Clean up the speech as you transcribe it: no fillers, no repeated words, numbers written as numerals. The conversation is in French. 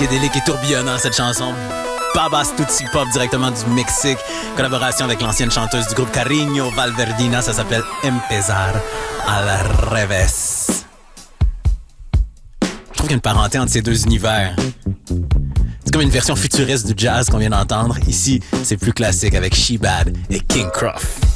psychédélique et tourbillonnant cette chanson. Babas Tutsi Pop directement du Mexique. Collaboration avec l'ancienne chanteuse du groupe Cariño Valverdina. Ça s'appelle Empezar al revés. Je trouve qu'il y a une parenté entre ces deux univers. C'est comme une version futuriste du jazz qu'on vient d'entendre. Ici, c'est plus classique avec She Bad et King Croft.